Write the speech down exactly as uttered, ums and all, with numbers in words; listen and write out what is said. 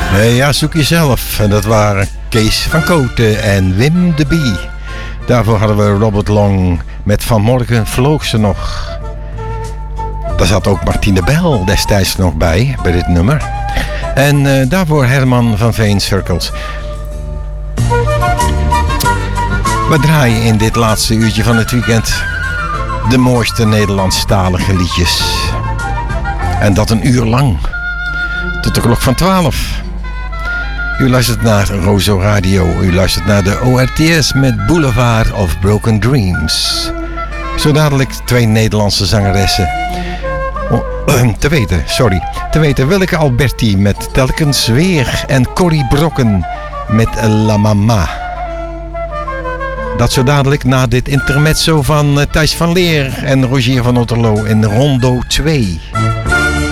Uh, ja, zoek jezelf. En dat waren Kees van Kooten en Wim de Bie. Daarvoor hadden we Robert Long met Vanmorgen vloog ze nog. Daar zat ook Martine Bel destijds nog bij, bij dit nummer. En uh, daarvoor Herman van Veen Circles. We draaien in dit laatste uurtje van het weekend de mooiste Nederlandstalige liedjes. En dat een uur lang. Tot de klok van twaalf. U luistert naar Rozo Radio. U luistert naar de O R T S met Boulevard of Broken Dreams. Zo dadelijk twee Nederlandse zangeressen. Oh, te weten, sorry. Te weten Willeke Alberti met Telkens Weer. En Corrie Brokken met La Mama. Dat zo dadelijk na dit intermezzo van Thijs van Leer en Rogier van Otterlo in Rondo twee.